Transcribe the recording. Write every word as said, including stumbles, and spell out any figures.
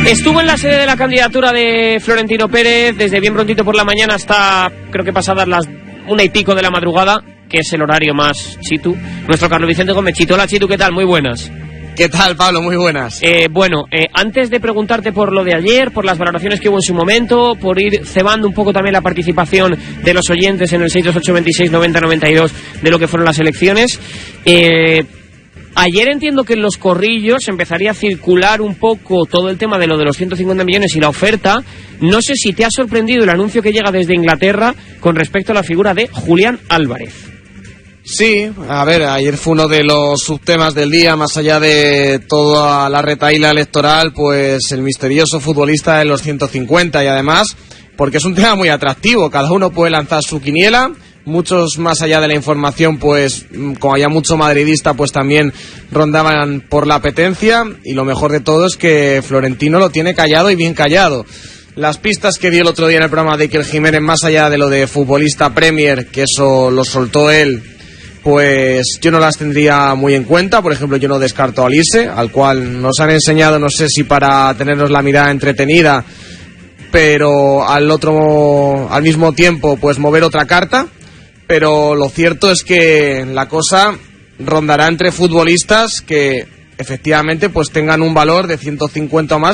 Estuvo en la sede de la candidatura de Florentino Pérez desde bien prontito por la mañana hasta creo que pasadas las una y pico de la madrugada, que es el horario más chitu. Nuestro Carlos Vicente Gómez. Chito, hola Chitu, ¿qué tal? Muy buenas. ¿Qué tal, Pablo? Muy buenas. Eh, bueno, eh, antes de preguntarte por lo de ayer, por las valoraciones que hubo en su momento, por ir cebando un poco también la participación de los oyentes en el seis dos ocho veintiséis noventa noventa y dos de lo que fueron las elecciones, eh, ayer entiendo que en los corrillos empezaría a circular un poco todo el tema de lo de los ciento cincuenta millones y la oferta. No sé si te ha sorprendido el anuncio que llega desde Inglaterra con respecto a la figura de Julián Álvarez. Sí, a ver, ayer fue uno de los subtemas del día, más allá de toda la retahíla electoral, pues el misterioso futbolista de los ciento cincuenta, y además, porque es un tema muy atractivo, cada uno puede lanzar su quiniela, muchos más allá de la información, pues como había mucho madridista, pues también rondaban por la apetencia, y lo mejor de todo es que Florentino lo tiene callado y bien callado. Las pistas que dio el otro día en el programa de Iker Jiménez, más allá de lo de futbolista Premier, que eso lo soltó él, pues yo no las tendría muy en cuenta. Por ejemplo, yo no descarto a Olise, al cual nos han enseñado, no sé si para tenernos la mirada entretenida, pero al otro, al mismo tiempo, pues mover otra carta. Pero lo cierto es que la cosa rondará entre futbolistas que efectivamente pues tengan un valor de ciento cincuenta o más,